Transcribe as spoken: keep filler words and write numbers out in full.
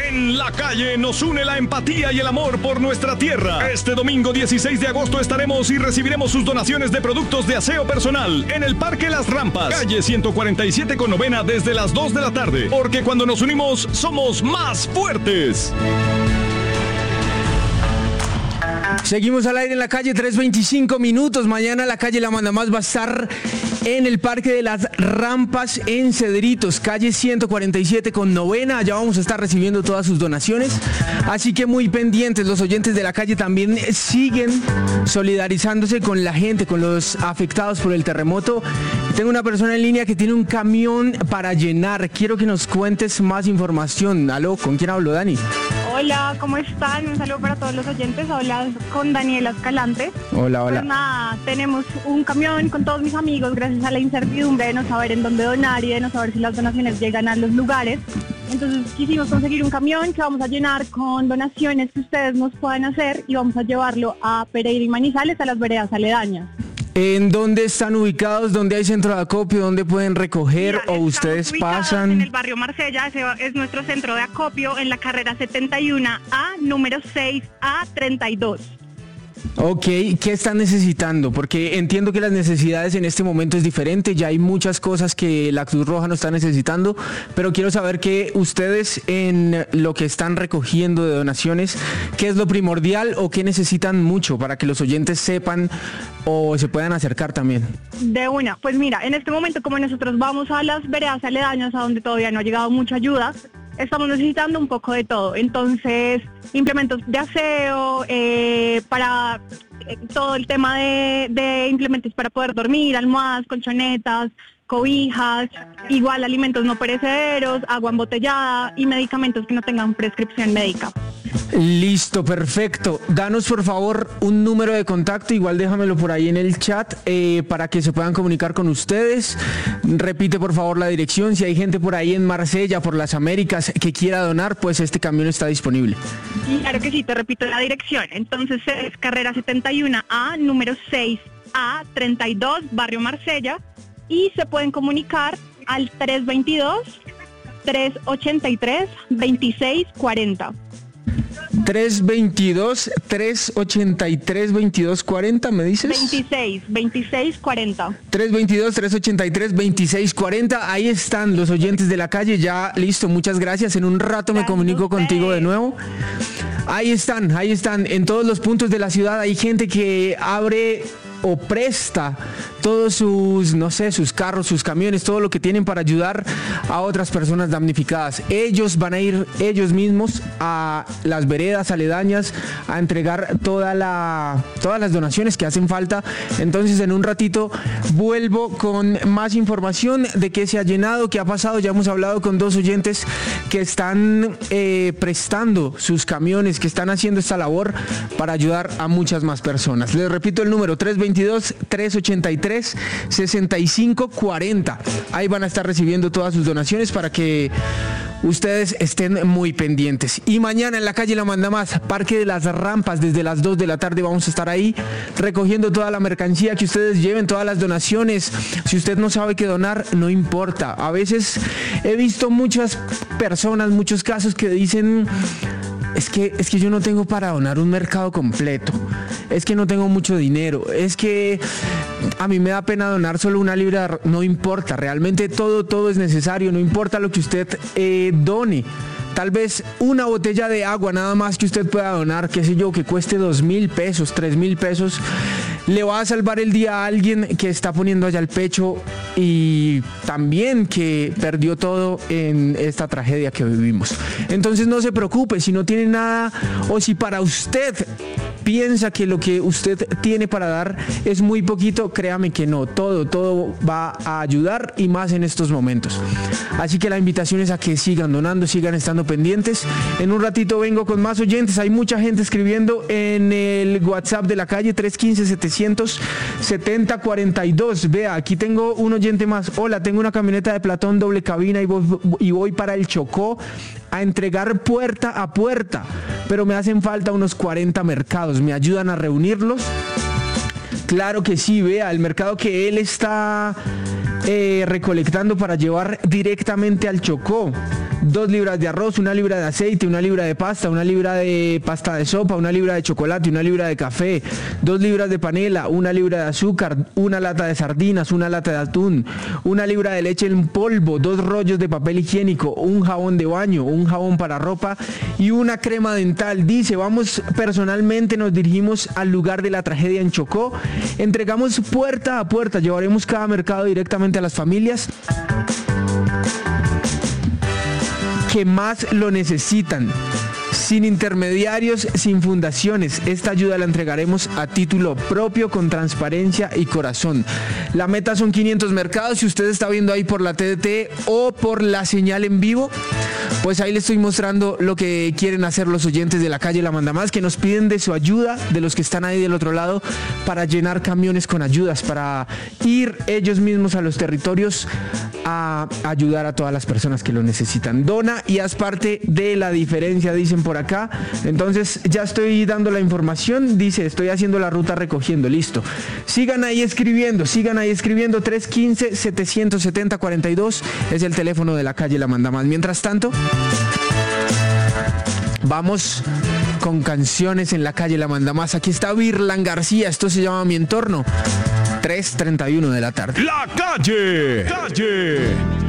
En la calle nos une la empatía y el amor por nuestra tierra. Este domingo dieciséis de agosto estaremos y recibiremos sus donaciones de productos de aseo personal en el Parque Las Rampas, calle ciento cuarenta y siete con novena desde las dos de la tarde. Porque cuando nos unimos somos más fuertes. Seguimos al aire en la calle, tres veinticinco minutos. Mañana la calle La Manda Más va a estar en el Parque de las Rampas en Cedritos, calle ciento cuarenta y siete con novena. Allá vamos a estar recibiendo todas sus donaciones. Así que muy pendientes, los oyentes de la calle también siguen solidarizándose con la gente, con los afectados por el terremoto. Tengo una persona en línea que tiene un camión para llenar. Quiero que nos cuentes más información. Aló, ¿con quién hablo, Dani? Hola, ¿cómo están? Un saludo para todos los oyentes. Hablas con Daniela Escalante. Hola, hola. Pues nada, tenemos un camión con todos mis amigos gracias a la incertidumbre de no saber en dónde donar y de no saber si las donaciones llegan a los lugares. Entonces quisimos conseguir un camión que vamos a llenar con donaciones que ustedes nos puedan hacer y vamos a llevarlo a Pereira y Manizales, a las veredas aledañas. ¿En dónde están ubicados? ¿Dónde hay centro de acopio? ¿Dónde pueden recoger? Mira, o ustedes pasan? En el barrio Marsella, ese es nuestro centro de acopio en la carrera setenta y uno A, número seis A treinta y dos. Ok, ¿qué están necesitando? Porque entiendo que las necesidades en este momento es diferente, ya hay muchas cosas que la Cruz Roja no está necesitando, pero quiero saber que ustedes en lo que están recogiendo de donaciones, ¿qué es lo primordial o qué necesitan mucho para que los oyentes sepan o se puedan acercar también? De una, pues mira, en este momento como nosotros vamos a las veredas aledañas a donde todavía no ha llegado mucha ayuda, estamos necesitando un poco de todo. Entonces, implementos de aseo, eh, para eh, todo el tema de, de implementos para poder dormir, almohadas, colchonetas, cobijas, igual alimentos no perecederos, agua embotellada y medicamentos que no tengan prescripción médica. Listo, perfecto. Danos por favor un número de contacto, igual déjamelo por ahí en el chat eh, para que se puedan comunicar con ustedes. Repite por favor la dirección, si hay gente por ahí en Marsella, por las Américas, que quiera donar, pues este camión está disponible. Claro que sí, te repito la dirección. Entonces es carrera setenta y uno A, número seis A treinta y dos, barrio Marsella, y se pueden comunicar al tres veintidós, tres ochenta y tres, veintiséis cuarenta. tres veintidós, tres ochenta y tres, veintidós cuarenta, ¿me dices? veintiséis, veintiséis cuarenta. tres veintidós, tres ochenta y tres, veintiséis cuarenta. Ahí están los oyentes de la calle. Ya listo, muchas gracias. En un rato me comunico contigo de nuevo. Ahí están, ahí están. En todos los puntos de la ciudad hay gente que abre o presta todos sus, no sé, sus carros, sus camiones, todo lo que tienen para ayudar a otras personas damnificadas. Ellos van a ir ellos mismos a las veredas aledañas a entregar toda la, todas las donaciones que hacen falta. Entonces en un ratito vuelvo con más información de qué se ha llenado, qué ha pasado. Ya hemos hablado con dos oyentes que están eh, prestando sus camiones, que están haciendo esta labor para ayudar a muchas más personas. Les repito el número, tres veintidós, tres ochenta y tres, sesenta y cinco cuarenta. Ahí van a estar recibiendo todas sus donaciones para que ustedes estén muy pendientes. Y mañana en la calle La Manda Más, Parque de las Rampas, desde las dos de la tarde vamos a estar ahí recogiendo toda la mercancía que ustedes lleven, todas las donaciones. Si usted no sabe qué donar, no importa. A veces he visto muchas personas, muchos casos que dicen: Es que, es que yo no tengo para donar un mercado completo, es que no tengo mucho dinero, es que a mí me da pena donar solo una libra de arroz. No importa, realmente todo, todo es necesario, no importa lo que usted eh, done. Tal vez una botella de agua nada más que usted pueda donar, qué sé yo, que cueste dos mil pesos, tres mil pesos, le va a salvar el día a alguien que está poniendo allá el pecho y también que perdió todo en esta tragedia que vivimos. Entonces no se preocupe, si no tiene nada o si para usted piensa que lo que usted tiene para dar es muy poquito, créame que no, todo, todo va a ayudar y más en estos momentos. Así que la invitación es a que sigan donando, sigan estando pendientes. En un ratito vengo con más oyentes, hay mucha gente escribiendo en el WhatsApp de la calle tres uno cinco, setecientos setenta, cuarenta y dos. Vea, aquí tengo un oyente más. Hola, tengo una camioneta de Platón doble cabina y voy, y voy para el Chocó a entregar puerta a puerta, pero me hacen falta unos cuarenta mercados. ¿Me ayudan a reunirlos? Claro que sí, vea, el mercado que él está eh, recolectando para llevar directamente al Chocó. dos libras de arroz, una libra de aceite, una libra de pasta, una libra de pasta de sopa, una libra de chocolate, una libra de café, dos libras de panela, una libra de azúcar, una lata de sardinas, una lata de atún, una libra de leche en polvo, dos rollos de papel higiénico, un jabón de baño, un jabón para ropa y una crema dental. Dice, vamos personalmente, nos dirigimos al lugar de la tragedia en Chocó, entregamos puerta a puerta, llevaremos cada mercado directamente a las familias que más lo necesitan, sin intermediarios, sin fundaciones. Esta ayuda la entregaremos a título propio, con transparencia y corazón. La meta son quinientos mercados. Si usted está viendo ahí por la T D T o por la señal en vivo, pues ahí le estoy mostrando lo que quieren hacer los oyentes de la calle La Mandamás, que nos piden de su ayuda, de los que están ahí del otro lado, para llenar camiones con ayudas, para ir ellos mismos a los territorios a ayudar a todas las personas que lo necesitan. Dona y haz parte de la diferencia, dicen por acá. Entonces ya estoy dando la información. Dice, estoy haciendo la ruta recogiendo. Listo. Sigan ahí escribiendo, sigan ahí escribiendo. tres uno cinco, siete siete cero, cuatro dos es el teléfono de la calle La Mandamás. Mientras tanto, vamos con canciones en la calle La Mandamás. Aquí está Virlan García. Esto se llama Mi Entorno. tres treinta y uno de la tarde. La calle. Calle.